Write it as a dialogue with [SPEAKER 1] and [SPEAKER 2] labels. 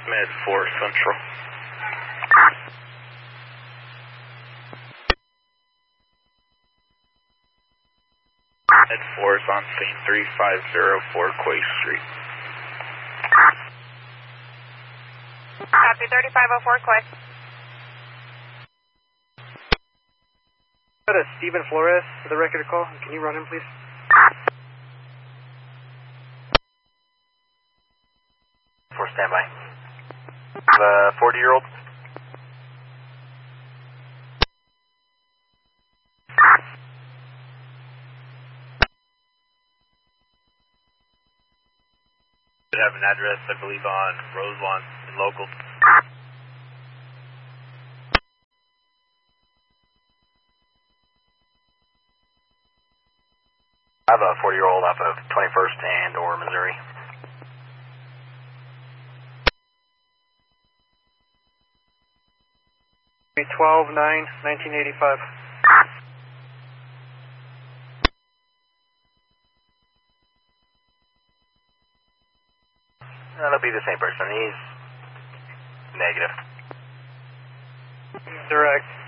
[SPEAKER 1] Med 4 Central. Med 4 is on scene 3504 Quay Street.
[SPEAKER 2] Copy 3504 Quay.
[SPEAKER 3] Got a Stephen Flores for the record call. Can you run him, please?
[SPEAKER 1] For standby. The 40-year-old. Should have an address, I believe, on Roselawn in local. I have a 40-year-old off of 21st and or Missouri.
[SPEAKER 3] Be 12/9/1985.
[SPEAKER 1] That'll be the same person. He's negative.
[SPEAKER 3] Direct.